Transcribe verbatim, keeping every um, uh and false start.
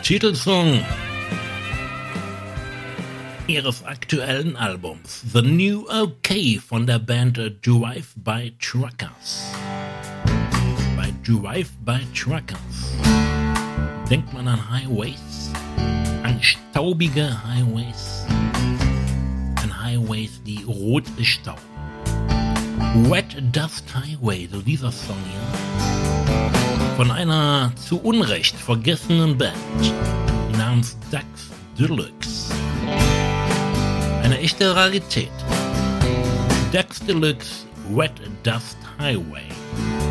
Titelsong ihres aktuellen Albums The New OK von der Band Drive by Truckers. Bei Drive by Truckers denkt man an Highways, an staubige Highways, an Highways, die rot bestauben. Wet Dust Highway, so dieser Song hier, von einer zu Unrecht vergessenen Band namens Dax Deluxe. Eine echte Rarität. Dax Deluxe, Wet Dust Highway.